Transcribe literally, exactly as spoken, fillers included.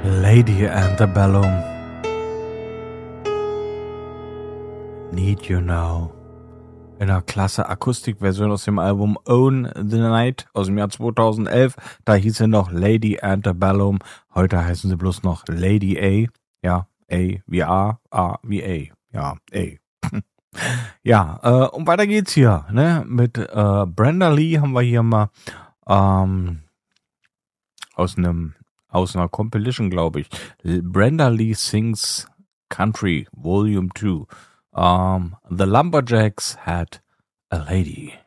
Lady Antebellum. Need You Now. In einer klasse Akustikversion aus dem Album Own the Night aus dem Jahr zweitausendelf. Da hieß er noch Lady Antebellum. Heute heißen sie bloß noch Lady A. Ja, A wie A, A wie A. Ja, A. Ja, äh, und weiter geht's hier, ne? Mit äh, Brenda Lee haben wir hier mal ähm, aus einem aus einer Compilation, glaube ich. Brenda Lee Sings Country Volume two. Um, the Lumberjacks Had a Lady.